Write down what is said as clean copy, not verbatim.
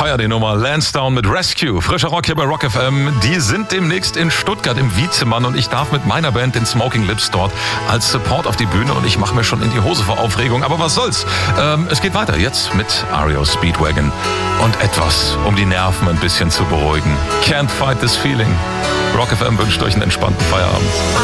Feier die Nummer. Lansdowne mit Rescue. Frischer Rock hier bei Rock FM. Die sind demnächst in Stuttgart im Wiezemann und ich darf mit meiner Band, den Smoking Lips, dort als Support auf die Bühne und ich mache mir schon in die Hose vor Aufregung. Aber was soll's? Es geht weiter jetzt mit REO Speedwagon und etwas, um die Nerven ein bisschen zu beruhigen. Can't fight this feeling. Rock FM wünscht euch einen entspannten Feierabend.